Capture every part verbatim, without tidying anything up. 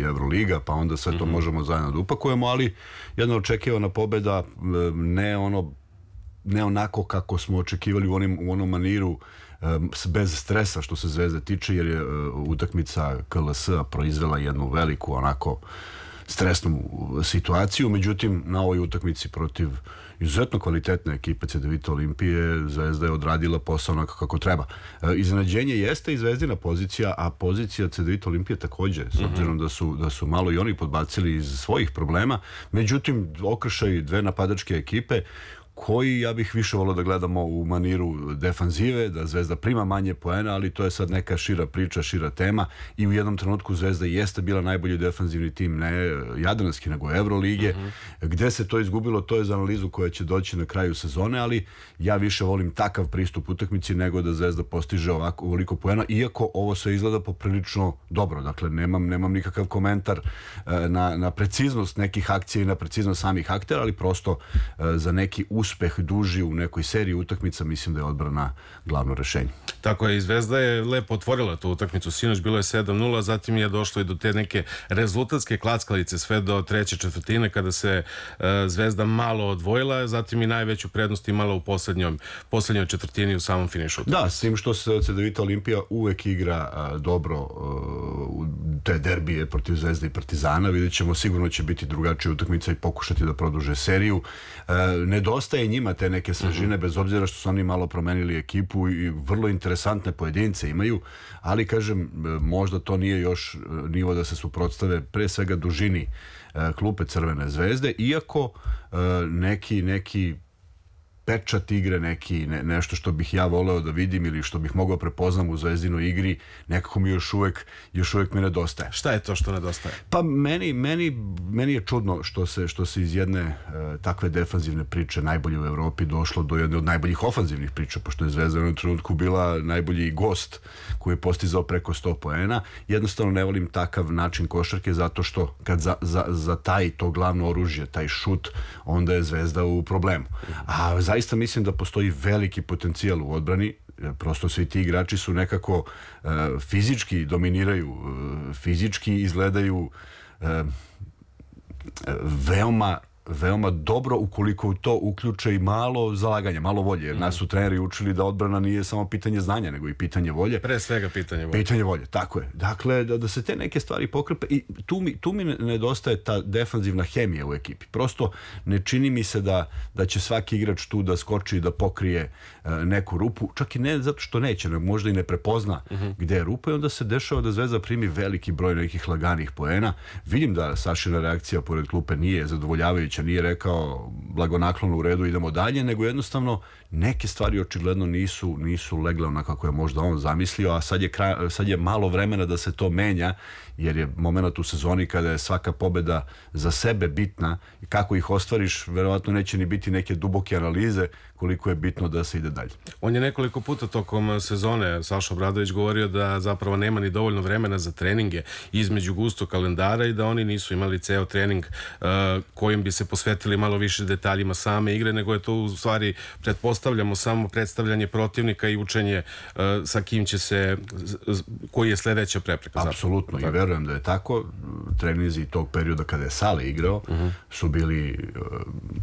Euroliga, pa onda sve to možemo zajedno da upakujemo, ali jedna očekivana pobeda, ne ono ne onako kako smo očekivali u, onim, u onom maniru, bez stresa što se Zvezde tiče, jer je utakmica K L S-a proizvela jednu veliku onako stresnu situaciju. Međutim, na ovoj utakmici protiv izuzetno kvalitetne ekipe Cedevita Olimpije Zvezda je odradila posao onako kako treba. Iznenađenje jeste i Zvezdina pozicija, a pozicija Cedevita Olimpije takođe, s obzirom da su, da su malo i oni podbacili iz svojih problema. Međutim, okršaj dve napadačke ekipe koji ja bih više volio da gledamo u maniru defanzive, da Zvezda prima manje poena, ali to je sad neka šira priča, šira tema i u jednom trenutku Zvezda jeste bila najbolji defanzivni tim, ne jadranski, nego Evrolige. Uh-huh. Gde se to izgubilo, to je za analizu koja će doći na kraju sezone, ali ja više volim takav pristup utakmici nego da Zvezda postiže ovako ovoliko poena, iako ovo sve izgleda poprilično dobro. Dakle, nemam, nemam nikakav komentar na, na preciznost nekih akcija i na preciznost samih aktera, ali prosto za neki uspeh duži u nekoj seriji utakmica, mislim da je odbrana glavno rešenje. Tako je, i Zvezda je lepo otvorila tu utakmicu. Sinoć bilo je sedam nula, zatim je došlo i do te neke rezultatske klackalice sve do treće četvrtine kada se uh, Zvezda malo odvojila, zatim i najveću prednost imala u poslednjoj, poslednjoj četvrtini u samom finišu. Da, s tim što se Cedevita Olimpija uvek igra uh, dobro uh, te derbije protiv Zvezde i Partizana. Vidjet ćemo, sigurno će biti drugačija utakmica i pokušati da produže seriju. Uh, nedostaje njima te neke svežine, bez obzira što su oni malo promenili ekipu i vrlo interesantne pojedince imaju, ali kažem, možda to nije još nivo da se suprotstave pre svega dužini klupe Crvene Zvezde, iako neki, neki pečat igre, neki, ne, nešto što bih ja voleo da vidim ili što bih mogao prepoznam u Zvezdinoj igri, nekako mi još uvek, još uvek mi nedostaje. Šta je to što nedostaje? Pa meni, meni, meni je čudno što se, što se iz jedne e, takve defanzivne priče najbolje u Evropi došlo do jedne od najboljih ofanzivnih priča, pošto je Zvezda u jednom trenutku bila najbolji gost koji je postizao preko sto poena. Jednostavno ne volim takav način košarke, zato što kad za, za, za taj to glavno oružje, taj šut, onda je Zvezda u problemu. A zaista mislim da postoji veliki potencijal u odbrani. Prosto svi ti igrači su nekako uh, fizički dominiraju, uh, fizički izgledaju uh, veoma veoma dobro ukoliko u to uključe i malo zalaganja, malo volje. Jer nas su treneri učili da odbrana nije samo pitanje znanja, nego i pitanje volje. Pre svega pitanje volje. Pitanje volje, tako je. Dakle, da, da se te neke stvari pokrepe i tu mi, tu mi nedostaje ta defanzivna hemija u ekipi. Prosto ne čini mi se da, da će svaki igrač tu da skoči i da pokrije uh, neku rupu, čak i ne zato što neće, nego možda i ne prepozna uh-huh. gde je rupa i onda se dešava da Zvezda primi veliki broj nekih laganih poena. Vidim da Sašina reakcija pored klupe nije zadovoljavajuća, nije rekao blagonaklono u redu idemo dalje, nego jednostavno neke stvari očigledno nisu, nisu legle onako kako je možda on zamislio, a sad je, kraj, sad je malo vremena da se to menja, jer je moment u sezoni kada je svaka pobeda za sebe bitna i kako ih ostvariš, verovatno neće ni biti neke duboke analize koliko je bitno da se ide dalje. On je nekoliko puta tokom sezone, Saša Obradović, govorio da zapravo nema ni dovoljno vremena za treninge između gustog kalendara i da oni nisu imali ceo trening uh, kojim bi se posvetili malo više detaljima same igre, nego je to u stvari, pretpostavljamo, samo predstavljanje protivnika i učenje uh, sa kim će se, koji je sledeća prepreka. Apsolutno, i verujem da je tako. Treninzi tog perioda kada je Sale igrao uh-huh. su bili uh,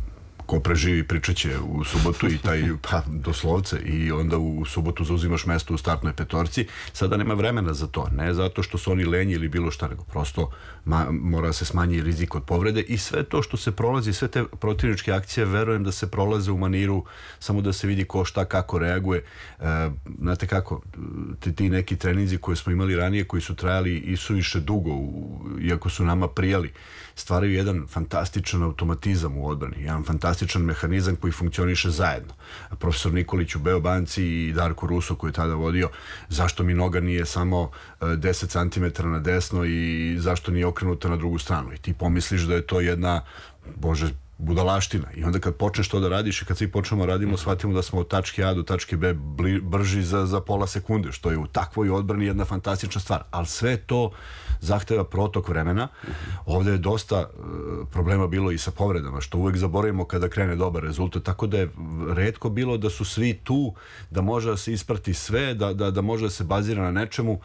ko preživi pričat će u subotu i taj, pa doslovce, i onda u subotu zauzimaš mesto u startnoj petorci. Sada nema vremena za to, ne zato što su oni lenji ili bilo šta, nego prosto ma, mora se smanjiti rizik od povrede i sve to što se prolazi, sve te protivničke akcije, verujem da se prolaze u maniru samo da se vidi ko šta kako reaguje. E, znate kako, ti, ti neki treninzi koje smo imali ranije, koji su trajali i suviše dugo, u, iako su nama prijali, stvaraju jedan fantastičan automatizam u odbrani, jedan fantastičan mehanizam koji funkcioniše zajedno. Profesor Nikolić u Beobanci i Darko Ruso koji je tada vodio, zašto mi noga nije samo deset centimetara na desno i zašto nije okrenuta na drugu stranu. I ti pomisliš da je to jedna, bože, budalaština. I onda kad počneš to da radiš i kad svi počnemo radimo, shvatimo da smo od tačke A do tačke B brži za, za pola sekunde, što je u takvoj odbrani jedna fantastična stvar. Ali sve to zahteva protok vremena. Ovde je dosta uh, problema bilo i sa povredama, što uvek zaboravimo kada krene dobar rezultat, tako da je retko bilo da su svi tu, da može da se isprati sve, da, da, da može da se bazira na nečemu.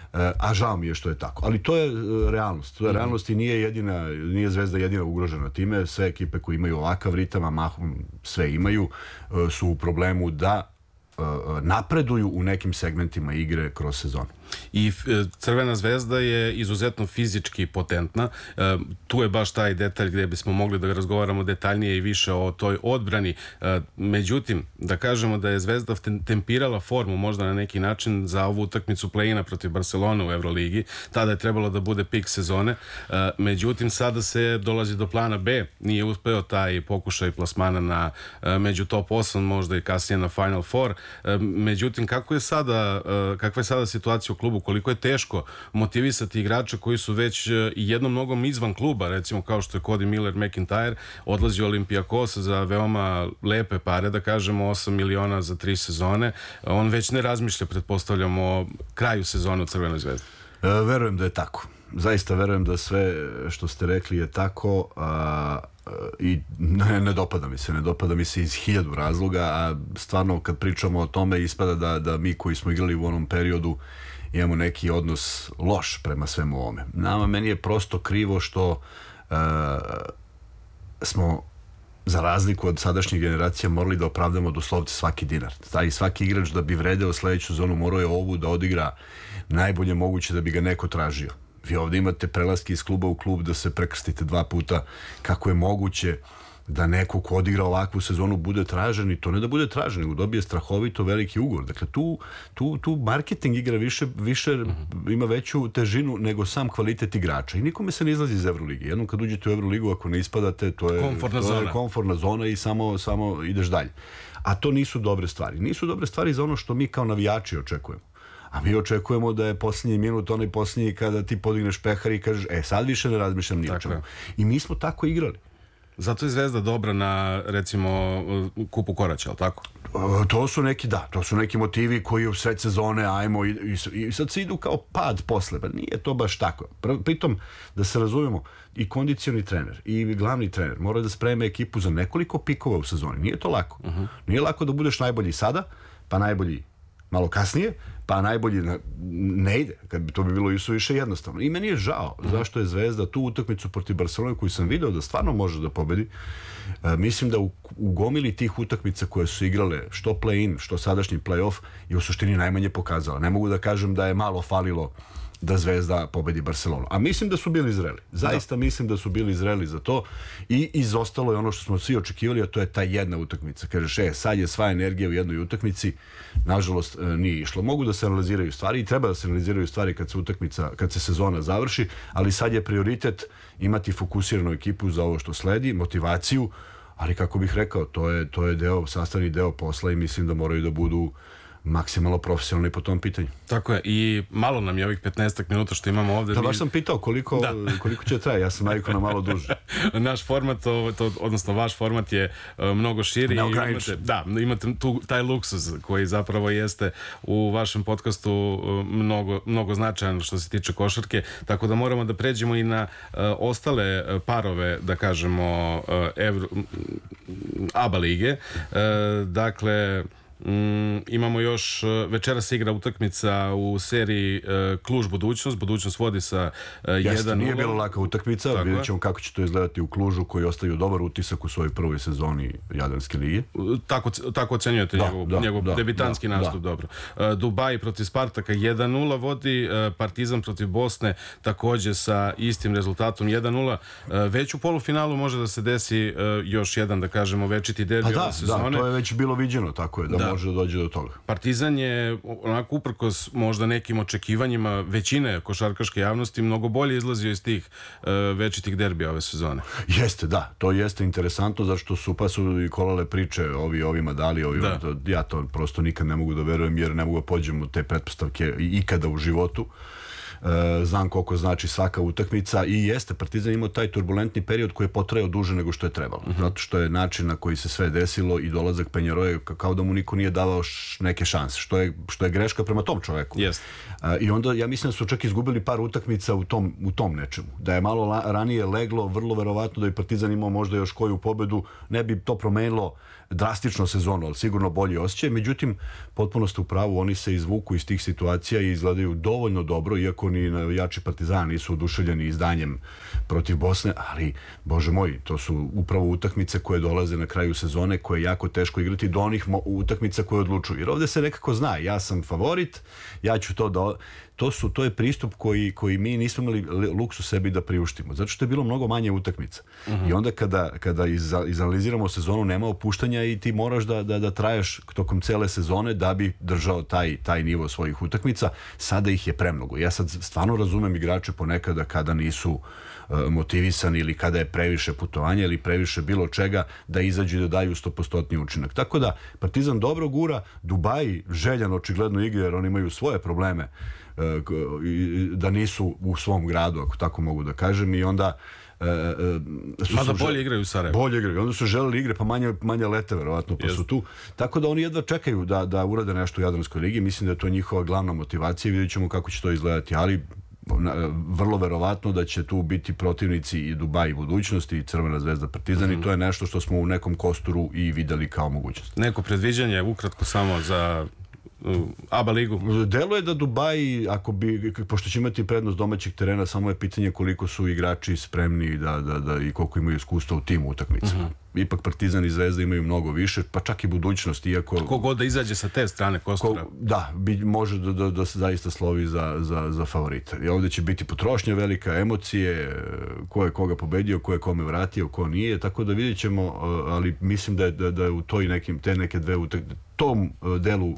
a žao mi je što je tako. Ali to je realnost. To je realnost i nije jedina, nije Zvezda jedina ugrožena time. Sve ekipe koje imaju ovakav ritam, a mahom sve imaju, su u problemu da napreduju u nekim segmentima igre kroz sezonu. I Crvena zvezda je izuzetno fizički potentna. Tu je baš taj detalj gdje bismo mogli da razgovaramo detaljnije i više o toj odbrani. Međutim, da kažemo da je Zvezda tempirala formu možda na neki način za ovu utakmicu play-ina protiv Barcelone u Euroligi. Tada je trebalo da bude pik sezone. Međutim, sada se dolazi do plana B. Nije uspeo taj pokušaj plasmana na među top osam, možda i kasnije na Final Four. Međutim, kako je sada, kakva je sada situacija u klubu, koliko je teško motivisati igrače koji su već jednom nogom izvan kluba, recimo kao što je Cody Miller McIntyre, odlazi u Olympiakos za veoma lepe pare, da kažemo osam miliona za tri sezone. On već ne razmišlja, pretpostavljamo, o kraju sezone u Crvenoj zvezdi. E, verujem da je tako. Zaista verujem da sve što ste rekli je tako, a, i ne, ne dopada mi se, ne dopada mi se iz hiljadu razloga, a stvarno kad pričamo o tome ispada da, da mi koji smo igrali u onom periodu imamo neki odnos loš prema svemu ovome. Nama, meni je prosto krivo što e, smo za razliku od sadašnje generacije morali da opravdamo doslovce svaki dinar. Taj svaki igrač da bi vredeo sledeću zonu morao je ovu da odigra najbolje moguće da bi ga neko tražio. Vi ovdje imate prelaske iz kluba u klub da se prekrstite dva puta. Kako je moguće da neko ko odigra ovakvu sezonu bude tražen, i to ne da bude tražen, nego dobije strahovito veliki ugovor. Dakle, tu, tu, tu marketing igra više, više mm-hmm. ima veću težinu nego sam kvalitet igrača. I nikome se ne izlazi iz Euroligi. Jednom kad uđete u Euroligu, ako ne ispadate, to je komfortna, to zona. je komfortna zona i samo, samo ideš dalje. A to nisu dobre stvari. Nisu dobre stvari za ono što mi kao navijači očekujemo. A mi očekujemo da je posljednji minut onaj posljednji kada ti podigneš pehar i kažeš, e, sad više ne razmišljam ni o čemu. I mi smo tako igrali. Zato je Zvezda dobra na, recimo, kupu koraća, ali tako? To su neki, da, to su neki motivi koji u sred sezone, ajmo, i, i, i sad se idu kao pad posle, pa nije to baš tako. Pritom, da se razumemo, i kondicioni trener, i glavni trener mora da spreme ekipu za nekoliko pikova u sezoni. Nije to lako. Uh-huh. Nije lako da budeš najbolji sada, pa najbolji malo kasnije, pa najbolji ne ide, kad bi to bi bilo više jednostavno. I meni je žao zašto je Zvezda tu utakmicu protiv Barcelone koju sam video da stvarno može da pobedi. E, mislim da u, u gomili tih utakmica koje su igrale, što play-in, što sadašnji play-off, je u suštini najmanje pokazala. Ne mogu da kažem da je malo falilo da Zvezda pobedi Barcelonu. A mislim da su bili zreli. Zaista da. Mislim da su bili zreli za to i izostalo je ono što smo svi očekivali, a to je ta jedna utakmica. Kažeš, e, sad je sva energija u jednoj utakmici. Nažalost, nije išlo. Mogu da se analiziraju stvari i treba da se analiziraju stvari kad se utakmica, kad se sezona završi, ali sad je prioritet imati fokusiranu ekipu za ovo što sledi, motivaciju, ali kako bih rekao, to je, to je deo, sastavni deo posla i mislim da moraju da budu maksimalno profesionalni po tom pitanju. Tako je, i malo nam je ovih petnaestak minuta što imamo ovdje. Da, baš sam pitao koliko, koliko će traje, ja sam navikao na malo duže. Naš format, to, to, odnosno vaš format je uh, mnogo širi. Imate, da, imate tu taj luksuz koji zapravo jeste u vašem podcastu uh, mnogo, mnogo značajan što se tiče košarke, tako da moramo da pređemo i na uh, ostale uh, parove, da kažemo, uh, Evro, A B A lige. Uh, dakle, Mm, imamo još, večera se igra utakmica u seriji uh, Kluž Budućnost. Budućnost vodi sa uh, jedan nula. Nije bila laka utakmica, vidjet ćemo kako će to izgledati u Klužu koji ostaju dobar utisak u svojoj prvoj sezoni Jadranske lige. Tako, tako ocenjujete da, njegov, da, njegov da, debitanski da, nastup, da. Dobro. Uh, Dubai protiv Spartaka jedan nula vodi, uh, Partizan protiv Bosne također sa istim rezultatom jedan nula. Uh, već u polufinalu može da se desi uh, još jedan, da kažemo, večiti derbi ove sezone. Da, to je već bilo viđeno, tako je, da, da. može da dođe do toga. Partizan je onako uprkos možda nekim očekivanjima većine košarkaške javnosti mnogo bolje izlazio iz tih uh, večitih derbija ove sezone. Jeste, da, to jeste interesantno zašto su pa su i kolale priče ovi ovima dali, ovi, da. Ovi, ja to prosto nikad ne mogu da verujem jer ne mogu da pođem u te pretpostavke ikada u životu. znam koliko znači svaka utakmica i jeste, Partizan imao taj turbulentni period koji je potrajao duže nego što je trebalo. Uh-huh. Zato što je način na koji se sve desilo i dolazak Penjaroja kao da mu niko nije davao neke šanse, što je, što je greška prema tom čoveku. Yes. I onda ja mislim da su čak izgubili par utakmica u tom, u tom nečemu. Da je malo la, ranije leglo, vrlo verovatno da je Partizan imao možda još koju pobedu, ne bi to promenilo drastično sezonu, ali sigurno bolji osjećaj. Međutim, potpuno ste u pravu, oni se izvuku iz tih situacija i izgledaju dovoljno dobro, iako ni jači Partizani nisu oduševljeni izdanjem protiv Bosne, ali, bože moj, to su upravo utakmice koje dolaze na kraju sezone, koje je jako teško igrati do onih utakmica koje odlučuju. Jer ovdje se nekako zna, ja sam favorit, ja ću to da... To, su, to je pristup koji, koji mi nismo imali luksu sebi da priuštimo. Zato što je bilo mnogo manje utakmica. Uh-huh. I onda kada, kada iz, izanaliziramo sezonu, nema opuštanja i ti moraš da, da, da traješ tokom cele sezone da bi držao taj, taj nivo svojih utakmica. Sada ih je premnogo. Ja sad stvarno razumem igrače ponekada kada nisu uh, motivisani ili kada je previše putovanja ili previše bilo čega da izađu i da daju sto posto učinak. Tako da Partizan dobro gura, Dubaji željan očigledno igre jer oni imaju svoje probleme da nisu u svom gradu, ako tako mogu da kažem, i onda e, su Mada bolje žel... igraju u Sarajevu. Bolje igraju. Onda su želeli igre, pa manje, manje lete, verovatno, pa yes. su tu. Tako da oni jedva čekaju da, da urade nešto u Jadranskoj ligi. Mislim da je to njihova glavna motivacija i vidjet ćemo kako će to izgledati. Ali vrlo verovatno da će tu biti protivnici i Dubaj i budućnosti i Crvena zvezda Partizan mm-hmm. i to je nešto što smo u nekom kosturu i videli kao mogućnost. Neko predviđanje, ukratko samo za A B A ligu? Deluje da Dubaj, ako bi, pošto će imati prednost domaćeg terena, samo je pitanje koliko su igrači spremni da, da, da, i koliko imaju iskustva u tim utakmicama. Uh-huh. Ipak Partizan i Zvezda imaju mnogo više, pa čak i budućnost, iako... Kogod da izađe sa te strane kostura. Ko, da, bi, može da, da, da se zaista slovi za, za, za favorita. I ovdje će biti potrošnja velika, emocije, ko je koga pobedio, ko je kome vratio, ko nije, tako da vidjet ćemo, ali mislim da je, da, da je u toj nekim, te neke dve utakmice, tom delu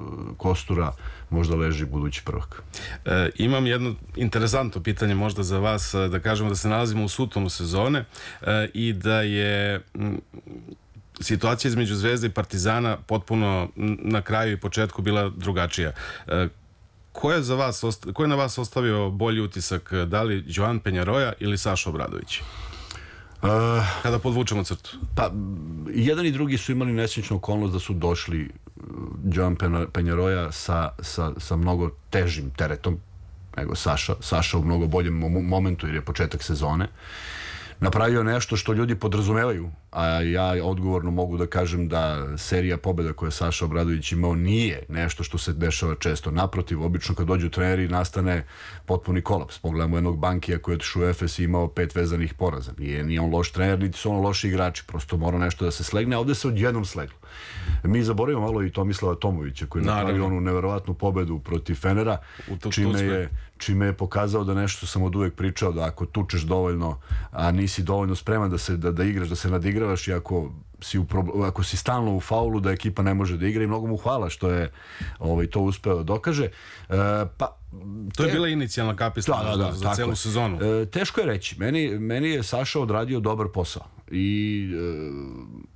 kostura možda leži budući prvak. E, imam jedno interesantno pitanje možda za vas, da kažemo da se nalazimo u sutonu sezone e, i da je m, situacija između Zvezde i Partizana potpuno na kraju i početku bila drugačija. E, ko je za vas, ko je na vas ostavio bolji utisak, da li Joan Penjaroja ili Saša Obradović? Uh, Kada podvučemo crtu. Pa, jedan i drugi su imali nesrećnu okolnost da su došli Joan Penjaroja sa, sa, sa mnogo težim teretom nego Saša. Saša u mnogo boljem momentu jer je početak sezone. Napravio nešto što ljudi podrazumevaju, a ja odgovorno mogu da kažem da serija pobjeda koje Saša Obradović imao nije nešto što se dešava često. Naprotiv, obično kad dođu treneri nastane potpuni kolaps. Pogledamo jednog Bankija koji je otišao u Efes i imao pet vezanih poraza. Nije, nije on loš trener, niti su ono loši igrači. Prosto mora nešto da se slegne, a ovdje se odjednom sleglo. Mi zaboravimo malo i Tomislava Tomovića koji je napravio onu neverovatnu pobedu protiv Fenera, čime je, čime je pokazao da nešto sam od uvek pričao, da ako tučeš dovoljno, a nisi dovoljno spreman da se da, da igraš, da se nadigravaš i ako si, u pro, ako si stalno u faulu, da ekipa ne može da igra i mnogo mu hvala što je ovaj, to uspeo da dokaže. E, pa, to je bila inicijalna kapisla da, da, da, za celu sezonu. E, teško je reći. Meni, meni je Saša odradio dobar posao i e,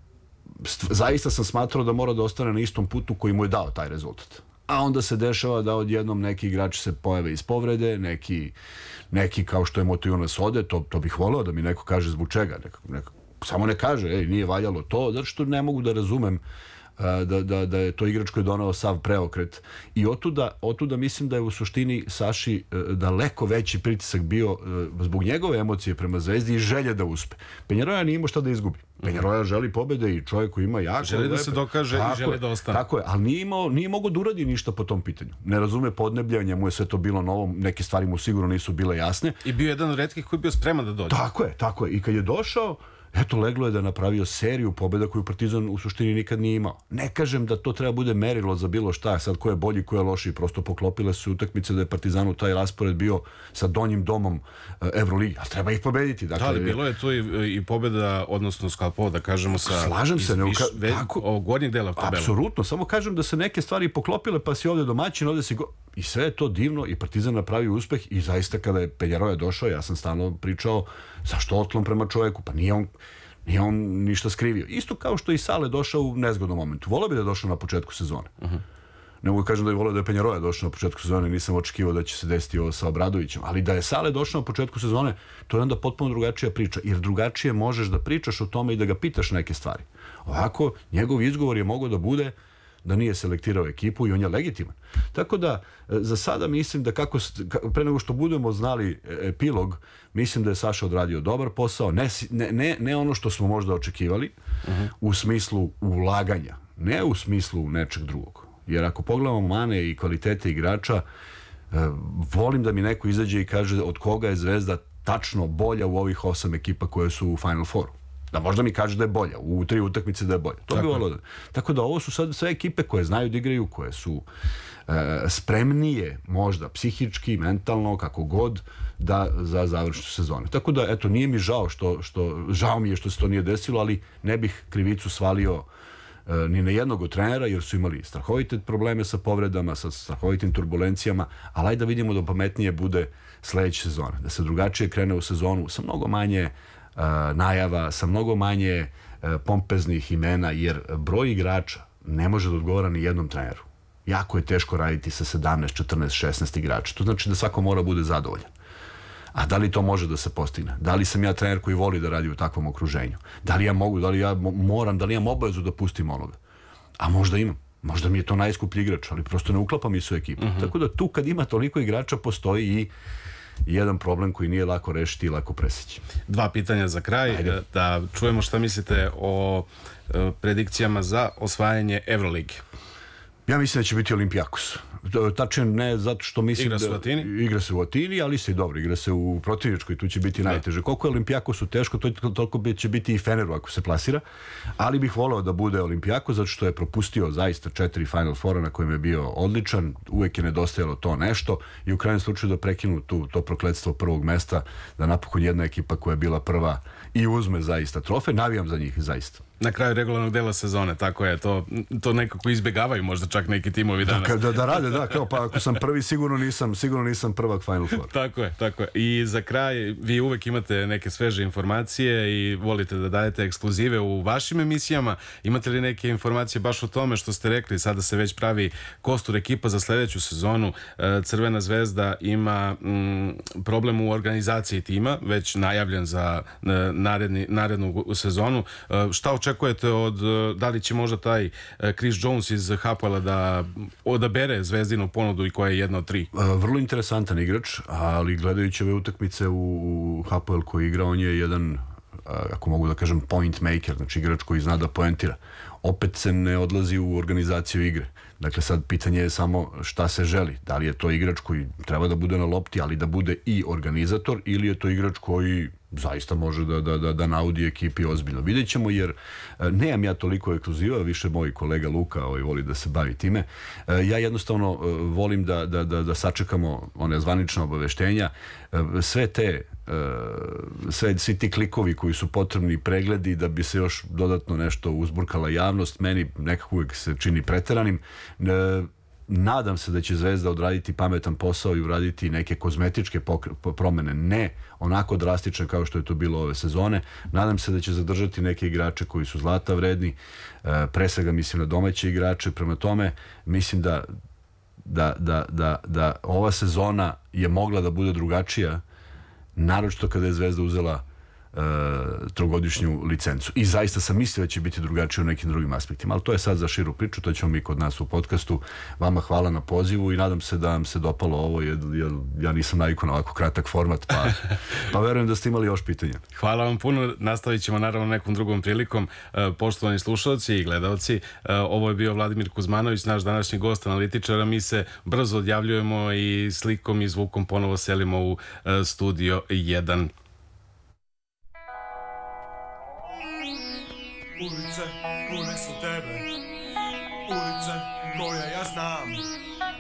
zaista sam smatrao da mora da ostane na istom putu koji mu je dao taj rezultat. A onda se dešava da odjednom neki igrači se pojave iz povrede, neki, neki kao što je Motijunas ode, to, to bih voleo da mi neko kaže zbog čega. Neko, neko, samo ne kaže, ej, nije valjalo to, zato što ne mogu da razumem Da, da, da je to igrač koji je donao sav preokret. I otuda, otuda mislim da je u suštini Saši daleko veći pritisak bio zbog njegove emocije prema Zvezdi i želje da uspe. Penjaroja nije imao šta da izgubi. Penjaroja želi pobjede i čovjek koji ima jako želi da lepe. se dokaže tako i želi da ostane. Tako je, ali nije, imao, nije mogo da uradi ništa po tom pitanju. Ne razume podneblja, njemu je sve to bilo novo, neke stvari mu sigurno nisu bile jasne. I bio jedan od retkih koji je bio spreman da dođe. Tako je, tako je. I kad je došao, eto, leglo je da je napravio seriju pobjeda koju Partizan u suštini nikad nije imao. Ne kažem da to treba bude merilo za bilo šta, sad ko je bolji, ko je lošiji, prosto poklopile su utakmice da je Partizanu taj raspored bio sa donjim domom Evroligi, ali treba ih pobediti. Dakle, da, ali bilo je tu i, i pobjeda, odnosno skalpova, da kažemo, sa slažem se, ne, viš, ve, tako, ovog gornjeg dela tabela. Apsolutno, samo kažem da se neke stvari poklopile, pa si ovdje domaćin, ovdje si go... I sve je to divno i Partizan napravio uspeh i zaista kada je Penjaroja došao, ja sam stalno pričao zašto otklon prema čovjeku, pa nije on Nije on ništa skrivio. Isto kao što i Sale došao u nezgodnom momentu. Voleo bi da je došao na početku sezone. Uh-huh. Ne mogu kažem da je volio da je Penjaroja došao na početku sezone, nisam očekivao da će se desiti ovo sa Obradovićem, ali da je Sale došao na početku sezone, to je onda potpuno drugačija priča, jer drugačije možeš da pričaš o tome i da ga pitaš neke stvari. Ovako, njegov izgovor je mogao da bude da nije selektirao ekipu i on je legitiman. Tako da, za sada mislim da kako, pre nego što budemo znali epilog, mislim da je Saša odradio dobar posao, ne, ne, ne ono što smo možda očekivali, uh-huh. u smislu ulaganja, ne u smislu nečeg drugog. Jer ako pogledamo mane i kvalitete igrača, volim da mi neko izađe i kaže od koga je Zvezda tačno bolja u ovih osam ekipa koje su u Final Fouru. Da možda mi kaže da je bolja, u tri utakmice da je bolja. To bi volio da. Tako da ovo su sad sve ekipe koje znaju da igraju, koje su e, spremnije možda psihički, mentalno, kako god, da za završnu sezonu. Tako da, eto, nije mi žao što, što, žao mi je što se to nije desilo, ali ne bih krivicu svalio e, ni na jednog od trenera, jer su imali strahovite probleme sa povredama, sa strahovitim turbulencijama, ali ajde da vidimo da pametnije bude sledeće sezone. Da se drugačije krene u sezonu sa mnogo manje Uh, najava, sa mnogo manje uh, pompeznih imena, jer broj igrača ne može da odgovara ni jednom treneru. Jako je teško raditi sa sedamnaest, četrnaest, šesnaest igrača. To znači da svako mora bude zadovoljan. A da li to može da se postigne? Da li sam ja trener koji voli da radi u takvom okruženju? Da li ja mogu, da li ja moram, da li imam obavezu da pustim onoga? A možda imam. Možda mi je to najskuplji igrač, ali prosto ne uklapa mi se u ekipu. Uh-huh. Tako da tu kad ima toliko igrača postoji i jedan problem koji nije lako rešiti i lako preseći. Dva pitanja za kraj. Ajde. Da čujemo šta mislite o predikcijama za osvajanje Evrolige. Ja mislim da će biti Olimpijakos. Tačno ne zato što mislim igra da... Igra se u Atini? Igra se u Atini, ali se i dobro. Igra se u protivničkoj, tu će biti najteže. Koliko je Olimpijakosu teško, to toliko će biti i Feneru ako se plasira. Ali bih voleo da bude Olimpijakos, zato što je propustio zaista četiri Final Fora na kojem je bio odličan. Uvek je nedostajalo to nešto i u krajnjem slučaju da prekinu tu, to prokletstvo prvog mesta, da napokon jedna ekipa koja je bila prva i uzme zaista trofej. Navijam za njih, zaista. Na kraju regularnog dela sezone, tako je, to, to nekako izbjegavaju možda čak neki timovi danas. Da, da, da rade, da, kao, pa ako sam prvi, sigurno nisam, sigurno nisam prvak Final Four. Tako je, tako je. I za kraj, vi uvek imate neke sveže informacije i volite da dajete ekskluzive u vašim emisijama. Imate li neke informacije baš o tome što ste rekli, sada se već pravi kostur ekipa za sledeću sezonu. Crvena zvezda ima mm, problem u organizaciji tima, već najavljen za naredni, narednu sezonu. Šta očekujete od, da li će možda taj Chris Jones iz Hapoela da odabere Zvezdinu ponudu i koja je jedna od tri? Vrlo interesantan igrač, ali gledajući ove utakmice u Hapoel koji igra, on je jedan, ako mogu da kažem, point maker, znači igrač koji zna da poentira. Opet se ne odlazi u organizaciju igre. Dakle, sad pitanje je samo šta se želi. Da li je to igrač koji treba da bude na lopti, ali da bude i organizator, ili je to igrač koji zaista može da, da, da, da naudi ekipi ozbiljno. Vidjet ćemo, jer nemam ja toliko ekskluziva, više moj kolega Luka ovaj, voli da se bavi time. Ja jednostavno volim da, da, da, da sačekamo one zvanične obaveštenja. Sve te, sve, svi ti klikovi koji su potrebni, pregledi da bi se još dodatno nešto uzburkala javnost, meni nekako uvijek se čini preteranim. Nadam se da će Zvezda odraditi pametan posao i uraditi neke kozmetičke promene, ne onako drastične kao što je to bilo ove sezone. Nadam se da će zadržati neke igrače koji su zlata vredni, pre svega mislim na domaće igrače. Prema tome mislim da, da, da, da, da ova sezona je mogla da bude drugačija, naročito kada je Zvezda uzela Uh, trogodišnju licencu. I zaista sam mislio da će biti drugačije u nekim drugim aspektima, ali to je sad za širu priču, to ćemo mi kod nas u podcastu. Vama hvala na pozivu i nadam se da vam se dopalo ovo, jer, jer ja nisam navikao na ovako kratak format, pa, pa verujem da ste imali još pitanja. Hvala vam puno, nastavit ćemo naravno nekom drugom prilikom. Uh, poštovani slušalci i gledalci, uh, ovo je bio Vladimir Kuzmanović, naš današnji gost, analitičara. Mi se brzo odjavljujemo i slikom i zvukom ponovo selimo u uh, studio jedan. Ulice, pune su tebe, ulice koje ja znam.